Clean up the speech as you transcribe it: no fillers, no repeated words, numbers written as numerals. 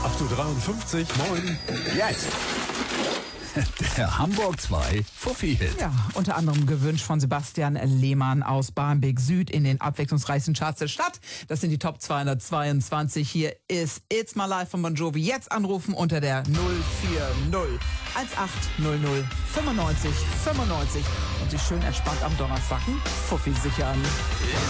8:53 Uhr, moin. Jetzt! Der Hamburg 2 Fuffi-Hit. Ja, unter anderem gewünscht von Sebastian Lehmann aus Barmbek Süd in den abwechslungsreichsten Charts der Stadt. Das sind die Top 222. Hier ist It's My Life von Bon Jovi. Jetzt anrufen unter der 040 1800 95 95 und sich schön entspannt am Donnerstag einen Fuffi sichern.